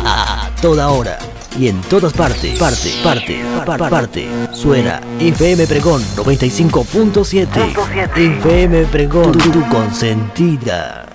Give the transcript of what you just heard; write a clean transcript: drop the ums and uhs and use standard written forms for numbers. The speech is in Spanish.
A toda hora y en todas partes. Parte. Suena FM Pregón 95.7. FM Pregón, tu consentida.